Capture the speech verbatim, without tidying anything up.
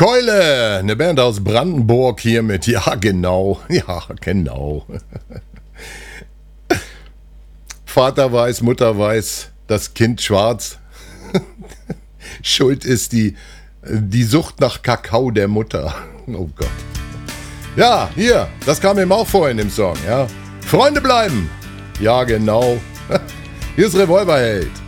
Keule, eine Band aus Brandenburg hier mit, ja genau, ja genau. Vater weiß, Mutter weiß, das Kind schwarz. Schuld ist die, die Sucht nach Kakao der Mutter. Oh Gott. Ja, hier, das kam eben auch vor in dem Song, ja. Freunde bleiben. Ja, genau. Hier ist Revolverheld.